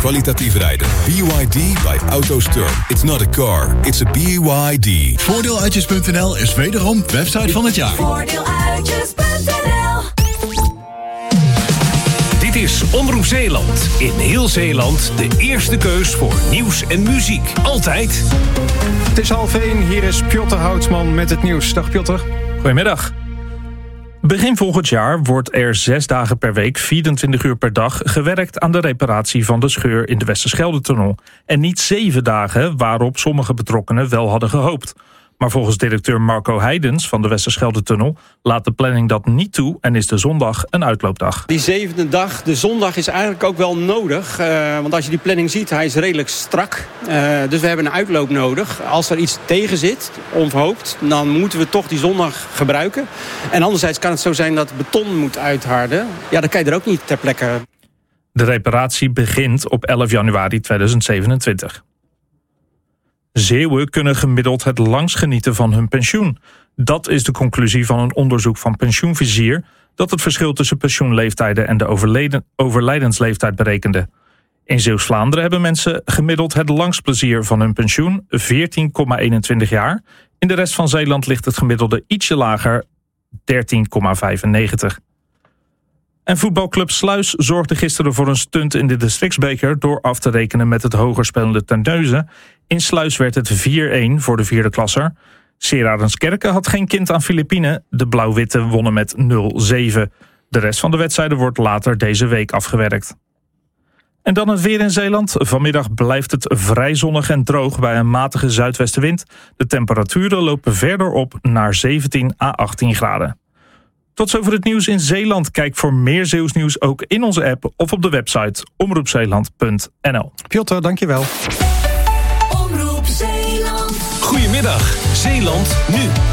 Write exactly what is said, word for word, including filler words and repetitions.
Kwalitatief rijden. B Y D bij AutoSturm. It's not a car, it's a B Y D. Voordeeluitjes punt n l is wederom website van het jaar. Voordeeluitjes punt n l. Dit is Omroep Zeeland. In heel Zeeland de eerste keus voor nieuws en muziek. Altijd. Het is half één, hier is Pjotter Houtsman met het nieuws. Dag Pjotter. Goedemiddag. Begin volgend jaar wordt er zes dagen per week, vierentwintig uur per dag, gewerkt aan de reparatie van de scheur in de Westerschelde-tunnel. En niet zeven dagen, waarop sommige betrokkenen wel hadden gehoopt. Maar volgens directeur Marco Heidens van de Westerschelde-tunnel laat de planning dat niet toe en is de zondag een uitloopdag. Die zevende dag, de zondag, is eigenlijk ook wel nodig. Uh, want als je die planning ziet, hij is redelijk strak. Uh, dus we hebben een uitloop nodig. Als er iets tegen zit, onverhoopt, dan moeten we toch die zondag gebruiken. En anderzijds kan het zo zijn dat beton moet uitharden. Ja, dan kan je er ook niet ter plekke. De reparatie begint op elf januari tweeduizend zevenentwintig. Zeeuwen kunnen gemiddeld het langst genieten van hun pensioen. Dat is de conclusie van een onderzoek van Pensioenvizier dat het verschil tussen pensioenleeftijden en de overleden, overlijdensleeftijd berekende. In Zeeuws-Vlaanderen hebben mensen gemiddeld het langst plezier van hun pensioen, veertien komma eenentwintig jaar. In de rest van Zeeland ligt het gemiddelde ietsje lager, dertien komma vijfennegentig. En voetbalclub Sluis zorgde gisteren voor een stunt in de districtsbeker door af te rekenen met het hoger spelende Terneuzen. In Sluis werd het vier-een voor de vierde klasser. Seraarenskerken had geen kind aan Filipijnen. De Blauw-Witte wonnen met nul zeven. De rest van de wedstrijden wordt later deze week afgewerkt. En dan het weer in Zeeland. Vanmiddag blijft het vrij zonnig en droog bij een matige zuidwestenwind. De temperaturen lopen verder op naar zeventien à achttien graden. Tot zover het nieuws in Zeeland. Kijk voor meer Zeeuws nieuws ook in onze app of op de website omroep zeeland punt n l. Pjotter, dankjewel. Omroep Zeeland. Goedemiddag, Zeeland nu.